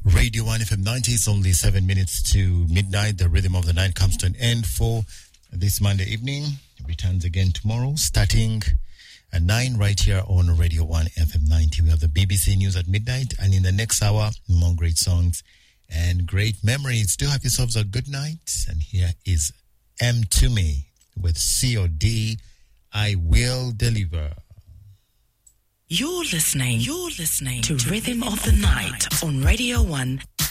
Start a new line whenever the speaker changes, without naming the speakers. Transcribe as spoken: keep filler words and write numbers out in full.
Radio one F M ninety. It's only seven minutes to midnight. The rhythm of the night comes to an end for this Monday evening. It returns again tomorrow, starting at nine right here on Radio one F M ninety. We have the B B C News at midnight, and in the next hour, more great songs and great memories. Do have yourselves a good night. And here is M to Me with C O D, I Will Deliver.
You're listening, you're listening to, to Rhythm, Rhythm of the, of the Night, Night on Radio one